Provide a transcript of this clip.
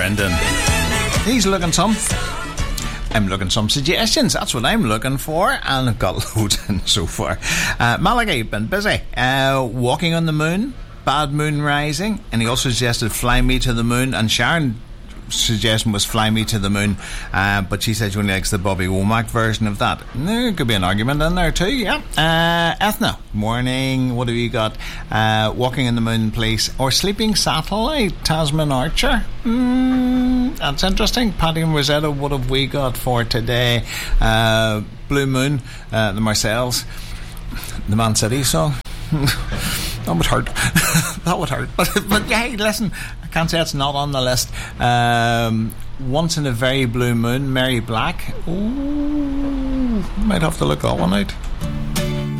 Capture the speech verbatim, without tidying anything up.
Brendan. He's looking some. I'm looking some suggestions. That's what I'm looking for, and I've got loads in so far. Uh, Malachi, been busy. Uh, walking on the moon, Bad Moon Rising, and he also suggested Fly Me to the Moon. And Sharon suggestion was Fly Me to the Moon, uh, but she said she only likes the Bobby Womack version of that. There could be an argument in there too. Yeah. uh, Ethna, morning, what have you got? uh, Walking in the Moon, please. Or Sleeping Satellite, Tasman Archer. mm, that's interesting. Paddy and Rosetta, what have we got for today? uh, Blue Moon, uh, the Marcells, the Man City song. That would hurt. That would hurt. But, but yeah, hey, listen, I can't say it's not on the list. Um, Once in a Very Blue Moon, Mary Black. Ooh, might have to look that one out.